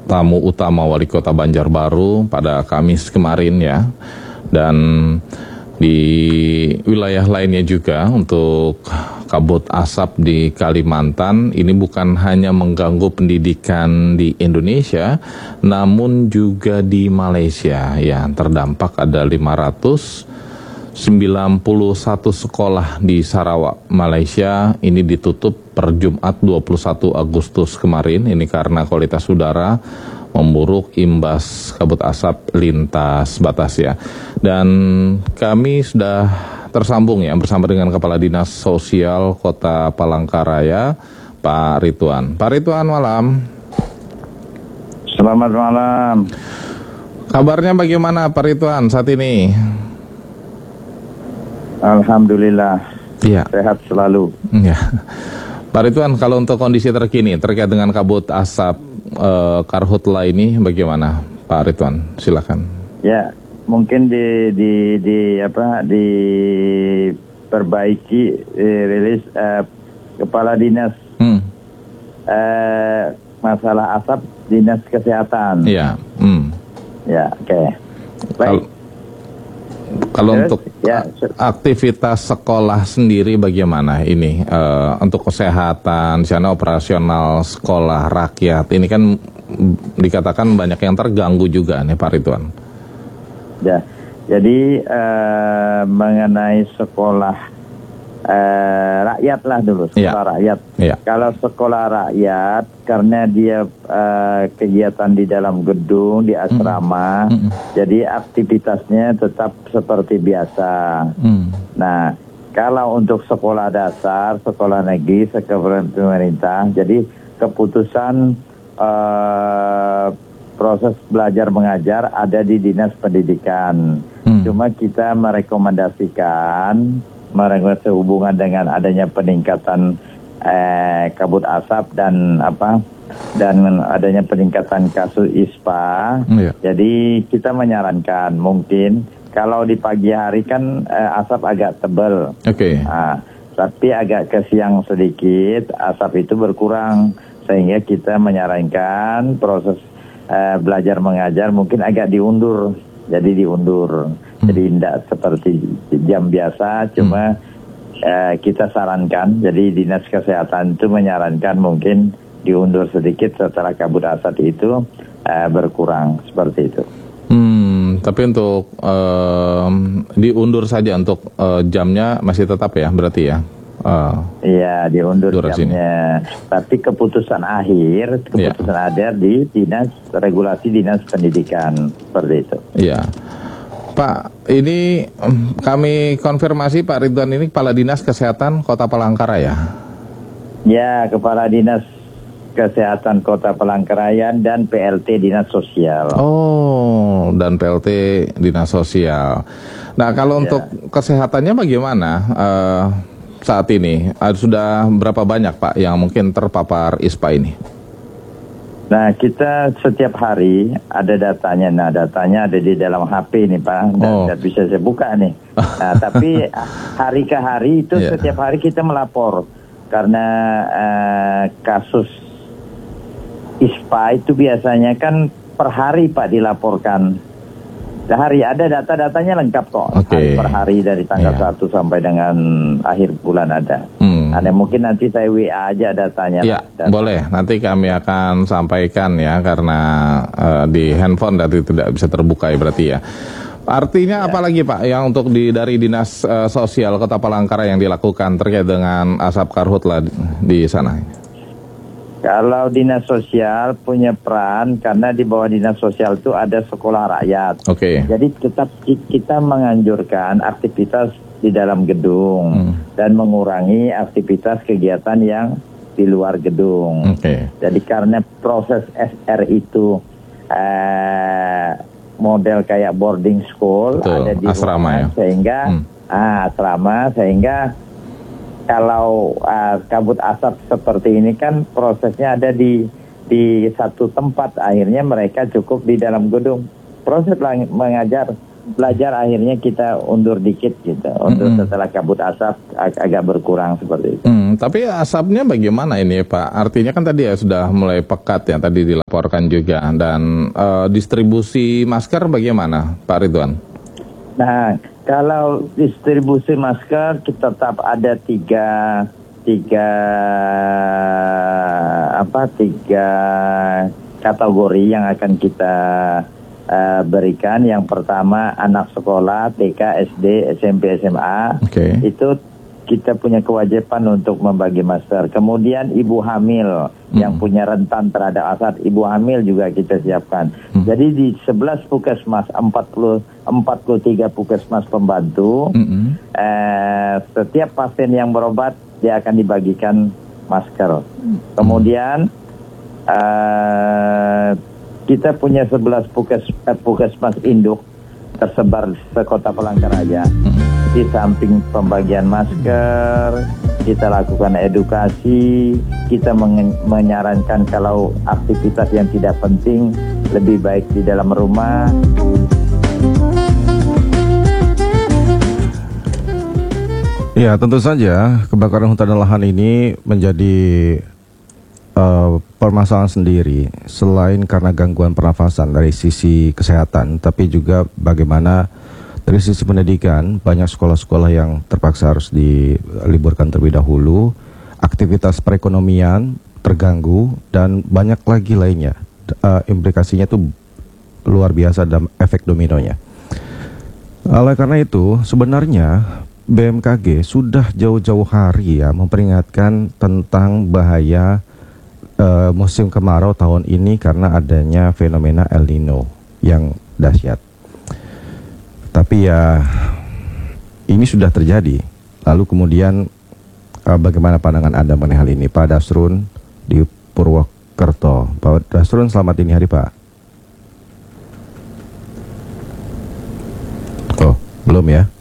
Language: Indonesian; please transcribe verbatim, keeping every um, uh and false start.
tamu utama Wali Kota Banjarbaru pada Kamis kemarin ya. Dan di wilayah lainnya juga untuk kabut asap di Kalimantan ini bukan hanya mengganggu pendidikan di Indonesia, namun juga di Malaysia. Ya, terdampak ada lima ratus sembilan puluh satu sekolah di Sarawak, Malaysia. Ini ditutup per Jumat dua puluh satu Agustus kemarin. Ini karena kualitas udara memburuk imbas kabut asap lintas batas ya. Dan kami sudah tersambung ya bersama dengan Kepala Dinas Sosial Kota Palangkaraya, Pak Ridwan. Pak Ridwan, malam. Selamat malam. Kabarnya bagaimana Pak Ridwan saat ini? Alhamdulillah, ya. Sehat selalu. Ya. Pak Ridwan, kalau untuk kondisi terkini terkait dengan kabut asap uh, Karhutla ini bagaimana, Pak Ridwan? Silakan. Ya, mungkin di di di apa diperbaiki eh, rilis eh, Kepala Dinas hmm. eh, masalah asap Dinas Kesehatan. Ya. Hmm. Ya, oke. Okay. Baik. Kal Kalau Terus, untuk ya. aktivitas sekolah sendiri bagaimana ini uh, untuk kesehatan, di sana operasional sekolah rakyat ini kan dikatakan banyak yang terganggu juga nih Pak Ridwan. Ya, jadi uh, mengenai sekolah uh, rakyat lah dulu, sekolah ya. rakyat. Ya. Kalau sekolah rakyat karena dia uh, kegiatan di dalam gedung, di asrama, mm. jadi aktivitasnya tetap seperti biasa. Mm. Nah, kalau untuk sekolah dasar, sekolah negeri, sekolah pemerintah, jadi keputusan uh, proses belajar mengajar ada di Dinas Pendidikan. Mm. Cuma kita merekomendasikan, merekomendasikan hubungan dengan adanya peningkatan Eh, kabut asap dan apa dan adanya peningkatan kasus I S P A, yeah. Jadi kita menyarankan mungkin kalau di pagi hari kan eh, asap agak tebal, okay. nah, tapi agak ke siang sedikit asap itu berkurang, sehingga kita menyarankan proses eh, belajar mengajar mungkin agak diundur, jadi diundur, hmm. jadi tidak seperti jam biasa, cuma hmm. Uh, kita sarankan, jadi Dinas Kesehatan itu menyarankan mungkin diundur sedikit setelah kabut asap itu uh, berkurang, seperti itu. Hmm, tapi untuk uh, diundur saja untuk uh, jamnya masih tetap ya, berarti ya? Iya, uh, diundur jamnya. Tapi keputusan akhir, keputusan yeah. akhir di Dinas Regulasi Dinas Pendidikan, seperti itu. Iya. Yeah. Pak, ini kami konfirmasi Pak Ridwan ini Kepala Dinas Kesehatan Kota Palangkaraya. Ya, Kepala Dinas Kesehatan Kota Palangkaraya dan P L T Dinas Sosial. Oh, dan P L T Dinas Sosial. Nah, kalau ya. untuk kesehatannya bagaimana uh, saat ini? Uh, sudah berapa banyak Pak yang mungkin terpapar I S P A ini? Nah, kita setiap hari ada datanya. Nah, datanya ada di dalam H P nih, Pak. Dan oh. bisa saya buka nih. Nah, tapi hari ke hari itu yeah. setiap hari kita melapor. Karena uh, kasus I S P A itu biasanya kan per hari, Pak, dilaporkan. Hari ada data-datanya lengkap kok. Okay. Per hari dari tanggal yeah. satu sampai dengan akhir bulan ada. Hmm. Nah, mungkin nanti saya W A aja datanya. Ya, data. Boleh. Nanti kami akan sampaikan ya, karena uh, di handphone nanti tidak bisa terbuka ya berarti ya. Artinya ya. Apalagi Pak yang untuk di dari Dinas uh, Sosial Kota Palangkaraya yang dilakukan terkait dengan asap karhutla di, di sana? Kalau Dinas Sosial punya peran karena di bawah Dinas Sosial itu ada sekolah rakyat. Oke. Okay. Jadi tetap kita menganjurkan aktivitas di dalam gedung hmm. dan mengurangi aktivitas kegiatan yang di luar gedung. Oke. Okay. Jadi karena proses S R itu eh, model kayak boarding school. Betul. Ada di asrama rumah, ya. Sehingga hmm. ah, asrama sehingga kalau uh, kabut asap seperti ini kan prosesnya ada di di satu tempat, akhirnya mereka cukup di dalam gedung. Proses mengajar belajar akhirnya kita undur dikit gitu, undur mm-hmm. setelah kabut asap ag- agak berkurang seperti itu. Hmm, tapi asapnya bagaimana ini Pak? Artinya kan tadi ya sudah mulai pekat ya, tadi dilaporkan juga, dan uh, distribusi masker bagaimana Pak Ridwan? Nah, kalau distribusi masker kita tetap ada tiga tiga apa tiga kategori yang akan kita uh, berikan. Yang pertama anak sekolah T K, S D, S M P, S M A. Okay. Itu kita punya kewajiban untuk membagi masker. Kemudian ibu hamil hmm. yang punya rentan terhadap asap, ibu hamil juga kita siapkan. Hmm. Jadi di sebelas puskesmas, empat puluh tiga puskesmas pembantu, hmm. eh, setiap pasien yang berobat dia akan dibagikan masker. Hmm. Kemudian eh, kita punya sebelas pukes, eh, puskesmas induk tersebar sekota Palangkaraya. Hmm. Di samping pembagian masker, kita lakukan edukasi, kita men- menyarankan kalau aktivitas yang tidak penting lebih baik di dalam rumah. Ya, tentu saja kebakaran hutan dan lahan ini menjadi uh, permasalahan sendiri, selain karena gangguan pernafasan dari sisi kesehatan, tapi juga bagaimana dari sisi pendidikan. Banyak sekolah-sekolah yang terpaksa harus diliburkan terlebih dahulu, aktivitas perekonomian terganggu, dan banyak lagi lainnya. Uh, implikasinya itu luar biasa dan efek dominonya. Oleh karena itu, sebenarnya B M K G sudah jauh-jauh hari ya memperingatkan tentang bahaya uh, musim kemarau tahun ini karena adanya fenomena El Nino yang dahsyat. Tapi ya ini sudah terjadi. Lalu kemudian uh, bagaimana pandangan Anda mengenai hal ini, Pak Dasrun di Purwokerto? Pak Dasrun, selamat dini hari, Pak. Oh, belum ya?